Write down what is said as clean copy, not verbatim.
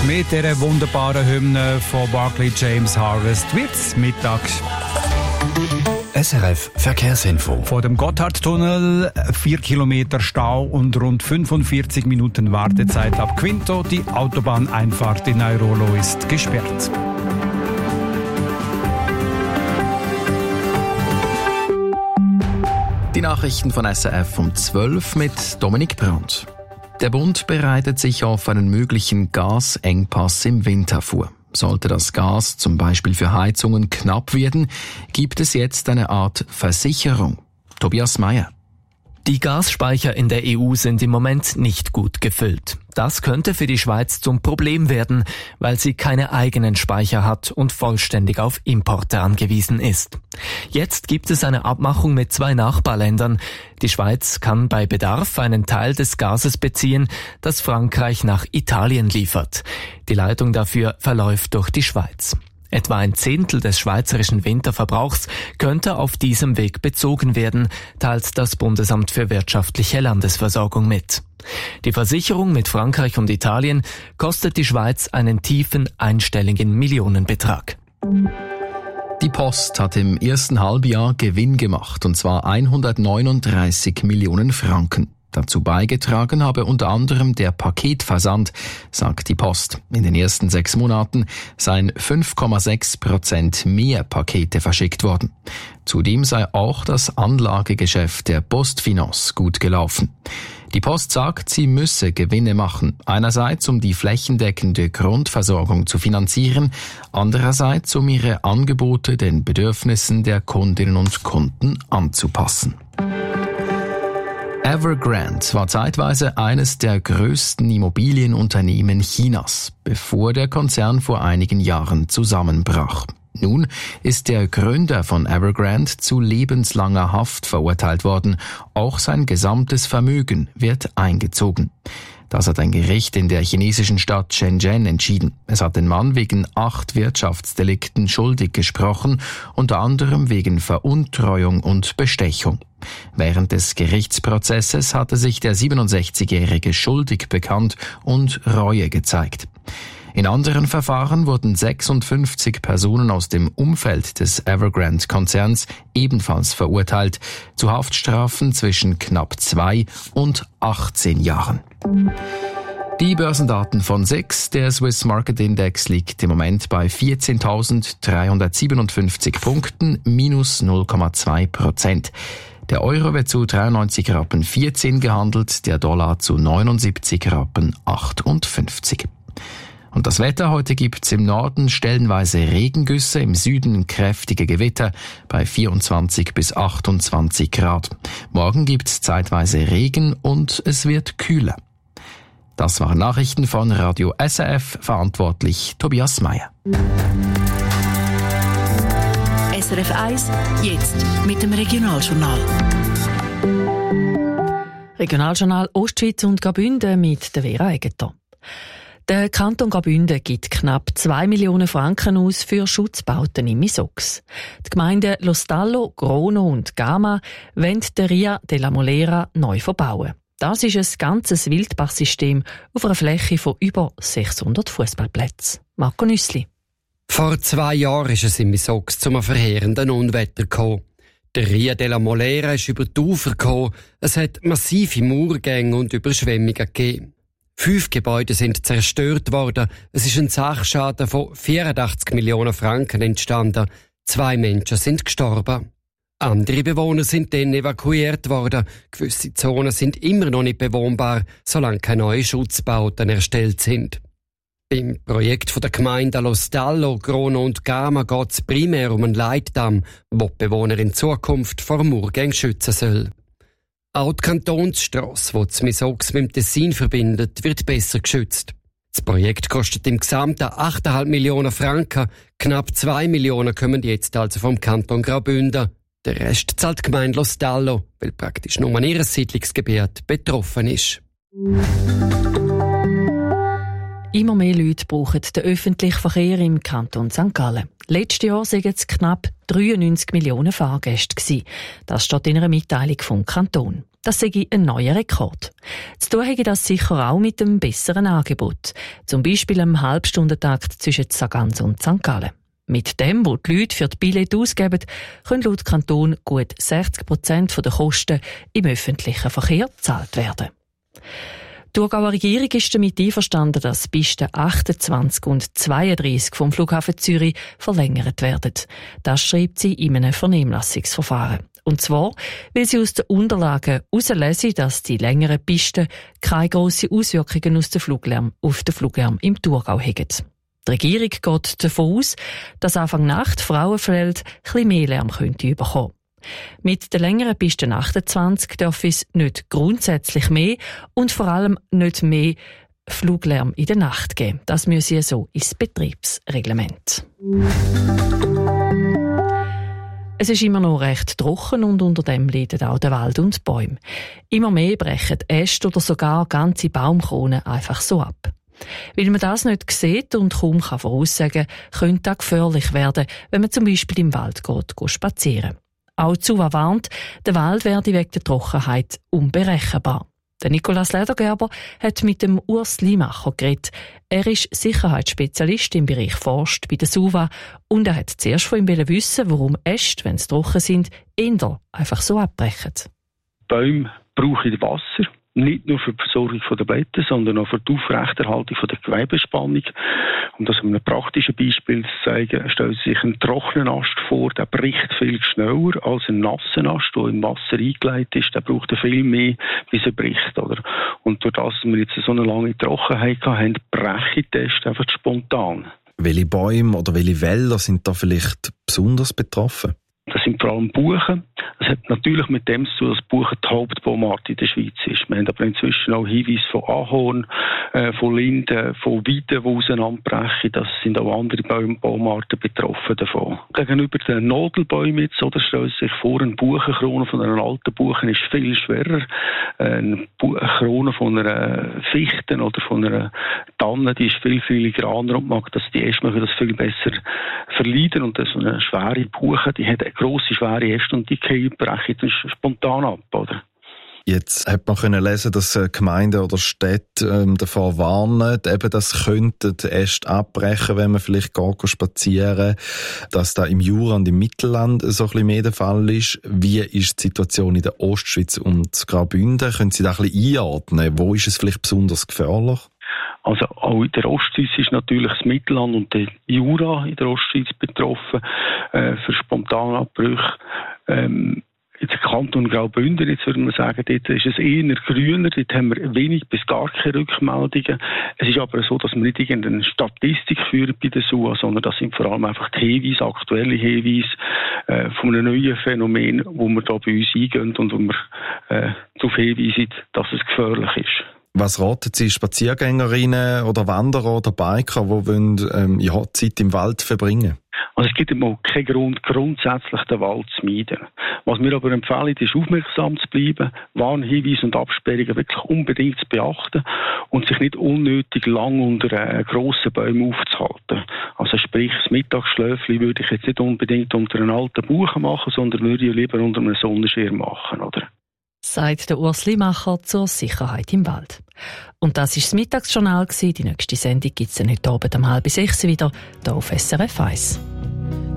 Mit dieser wunderbaren Hymne von Barclay James Harvest wird's Mittag. SRF Verkehrsinfo. Vor dem Gotthardtunnel 4 Kilometer Stau und rund 45 Minuten Wartezeit ab Quinto. Die Autobahneinfahrt in Airolo ist gesperrt. Die Nachrichten von SRF um 12 mit Dominik Brandt. Der Bund bereitet sich auf einen möglichen Gasengpass im Winter vor. Sollte das Gas zum Beispiel für Heizungen knapp werden, gibt es jetzt eine Art Versicherung. Tobias Meyer. Die Gasspeicher in der EU sind im Moment nicht gut gefüllt. Das könnte für die Schweiz zum Problem werden, weil sie keine eigenen Speicher hat und vollständig auf Importe angewiesen ist. Jetzt gibt es eine Abmachung mit 2 Nachbarländern. Die Schweiz kann bei Bedarf einen Teil des Gases beziehen, das Frankreich nach Italien liefert. Die Leitung dafür verläuft durch die Schweiz. Etwa 1/10 des schweizerischen Winterverbrauchs könnte auf diesem Weg bezogen werden, teilt das Bundesamt für wirtschaftliche Landesversorgung mit. Die Versicherung mit Frankreich und Italien kostet die Schweiz einen tiefen einstelligen Millionenbetrag. Die Post hat im ersten Halbjahr Gewinn gemacht, und zwar 139 Millionen Franken. Dazu beigetragen habe unter anderem der Paketversand, sagt die Post. In den ersten 6 Monaten seien 5,6% mehr Pakete verschickt worden. Zudem sei auch das Anlagegeschäft der PostFinance gut gelaufen. Die Post sagt, sie müsse Gewinne machen. Einerseits, um die flächendeckende Grundversorgung zu finanzieren, andererseits, um ihre Angebote den Bedürfnissen der Kundinnen und Kunden anzupassen. Evergrande war zeitweise eines der größten Immobilienunternehmen Chinas, bevor der Konzern vor einigen Jahren zusammenbrach. Nun ist der Gründer von Evergrande zu lebenslanger Haft verurteilt worden. Auch sein gesamtes Vermögen wird eingezogen. Das hat ein Gericht in der chinesischen Stadt Shenzhen entschieden. Es hat den Mann wegen 8 Wirtschaftsdelikten schuldig gesprochen, unter anderem wegen Veruntreuung und Bestechung. Während des Gerichtsprozesses hatte sich der 67-Jährige schuldig bekannt und Reue gezeigt. In anderen Verfahren wurden 56 Personen aus dem Umfeld des Evergrande-Konzerns ebenfalls verurteilt, zu Haftstrafen zwischen knapp 2 und 18 Jahren. Die Börsendaten von SIX, der Swiss Market Index, liegt im Moment bei 14.357 Punkten, minus 0,2%. Der Euro wird zu 93,14 Rappen gehandelt, der Dollar zu 79,58 Rappen. Und das Wetter: heute gibt's im Norden stellenweise Regengüsse, im Süden kräftige Gewitter bei 24 bis 28 Grad. Morgen gibt's zeitweise Regen und es wird kühler. Das waren Nachrichten von Radio SRF, verantwortlich Tobias Meyer. SRF 1, jetzt mit dem Regionaljournal. Regionaljournal Ostschweiz und Graubünden mit der Vera Egeter. Der Kanton Graubünden gibt knapp 2 Millionen Franken aus für Schutzbauten im Misox. Die Gemeinden Lo Stallo, Grono und Gama wollen die Ria della Molera neu verbauen. Das ist ein ganzes Wildbachsystem auf einer Fläche von über 600 Fußballplätzen. Marco Nüssli. Vor 2 Jahren ist es im Misox zu einem verheerenden Unwetter gekommen. Der Ria della Molera ist über die Ufer gekommen. Es hat massive Murgänge und Überschwemmungen gegeben. 5 Gebäude sind zerstört worden. Es ist ein Sachschaden von 84 Millionen Franken entstanden. 2 Menschen sind gestorben. Andere Bewohner sind dann evakuiert worden. Gewisse Zonen sind immer noch nicht bewohnbar, solange keine neuen Schutzbauten erstellt sind. Beim Projekt der Gemeinden Lo Stallo, Grono und Gama geht es primär um einen Leitdamm, der die Bewohner in Zukunft vor Murgängen schützen soll. Auch die Kantonsstrasse, die das Misox mit dem Tessin verbindet, wird besser geschützt. Das Projekt kostet im Gesamten 8,5 Millionen Franken. Knapp 2 Millionen kommen jetzt also vom Kanton Graubünden. Der Rest zahlt die Gemeinde Lo Stallo, weil praktisch nur ihr Siedlungsgebiet betroffen ist. Immer mehr Leute brauchen den öffentlichen Verkehr im Kanton St. Gallen. Letztes Jahr waren es knapp 93 Millionen Fahrgäste gewesen. Das steht in einer Mitteilung vom Kanton. Das sei ein neuer Rekord. Zu tun hätte das sicher auch mit einem besseren Angebot. Zum Beispiel einem Halbstundentakt zwischen Sargans und St. Gallen. Mit dem, wo die Leute für die Billette ausgeben, können laut Kanton gut 60% der Kosten im öffentlichen Verkehr gezahlt werden. Die Thurgauer Regierung ist damit einverstanden, dass die Pisten 28 und 32 vom Flughafen Zürich verlängert werden. Das schreibt sie in einem Vernehmlassungsverfahren. Und zwar, weil sie aus den Unterlagen herauslesen, dass die längeren Pisten keine grossen Auswirkungen auf den Fluglärm im Thurgau haben. Die Regierung geht davon aus, dass Anfang Nacht Frauenfeld etwas mehr Lärm könnte bekommen. Mit den längeren Pisten 28 darf es nicht grundsätzlich mehr und vor allem nicht mehr Fluglärm in der Nacht geben. Das müsse so ins Betriebsreglement. Es ist immer noch recht trocken und unter dem leiden auch der Wald und die Bäume. Immer mehr brechen Äste oder sogar ganze Baumkronen einfach so ab. Weil man das nicht sieht und kaum voraussagen kann, könnte das gefährlich werden, wenn man zum Beispiel im Wald geht spazieren. Auch Zuwa warnt, der Wald werde wegen der Trockenheit unberechenbar. Der Nikolaus Ledergerber hat mit dem Urs Limacher geredet. Er ist Sicherheitsspezialist im Bereich Forst bei der SUVA und er hat zuerst von ihm wissen, warum Äste, wenn sie trocken sind, eher einfach so abbrechen. Bäume brauchen Wasser. Nicht nur für die Versorgung der Blätter, sondern auch für die Aufrechterhaltung der Gewebespannung. Um das an einem praktischen Beispiel zu zeigen, stellt sich einen trockenen Ast vor, der bricht viel schneller als ein nassen Ast, der im Wasser eingelegt ist. Der braucht viel mehr, bis er bricht. Oder? Und durch das, dass wir jetzt so eine lange Trockenheit hatten, brechen die Äste einfach spontan. Welche Bäume oder welche Wälder sind da vielleicht besonders betroffen? Das sind vor allem Buchen. Das hat natürlich mit dem zu tun, dass Buchen die Hauptbaumart in der Schweiz ist. Wir haben aber inzwischen auch Hinweise von Ahorn, von Linden, von Weiden, die auseinanderbrechen. Das sind auch andere Baumarten betroffen davon. Gegenüber den Nadelbäumen jetzt, oder stellt sich vor, eine Buchenkrone von einer alten Buche ist viel schwerer. Eine Krone von einer Fichte oder von einer Tanne, die ist viel filigraner und mag das, die Äste das viel besser verleiden. Und das ist eine schwere Buche, die hat eine grosse, schwere Äste und die brechen dann spontan ab, oder? Jetzt hat man können lesen, dass Gemeinden oder Städte davor warnen, eben das könnte die Äste abbrechen, wenn man vielleicht geht spazieren, dass da im Jura und im Mittelland so ein bisschen mehr der Fall ist. Wie ist die Situation in der Ostschweiz und Graubünden? Können Sie da ein bisschen einordnen? Wo ist es vielleicht besonders gefährlich? Also auch in der Ostschweiz ist natürlich das Mittelland und der Jura in der Ostschweiz betroffen für Spontanabbrüche. In der Kanton Graubünden, jetzt würde man sagen, dort ist es eher grüner, dort haben wir wenig bis gar keine Rückmeldungen. Es ist aber so, dass wir nicht irgendeine Statistik führen bei der SUA, sondern das sind vor allem einfach die Hinweise, aktuelle Hinweise von einem neuen Phänomen, wo wir da bei uns eingehen und wo wir darauf hinweisen, dass es gefährlich ist. Was raten Sie Spaziergängerinnen oder Wanderer oder Biker, die wollen, Zeit im Wald verbringen? Also es gibt immer keinen Grund, grundsätzlich den Wald zu meiden. Was wir aber empfehlen, ist aufmerksam zu bleiben, Warnhinweise und Absperrungen wirklich unbedingt zu beachten und sich nicht unnötig lang unter grossen Bäumen aufzuhalten. Also sprich, das Mittagsschläfchen würde ich jetzt nicht unbedingt unter einen alten Buchen machen, sondern würde ich lieber unter einem Sonnenschirm machen, oder? Sagt der Urs Limacher zur Sicherheit im Wald. Und das war das Mittagsjournal. Die nächste Sendung gibt es dann heute Abend um 5:30 wieder, hier auf SRF 1.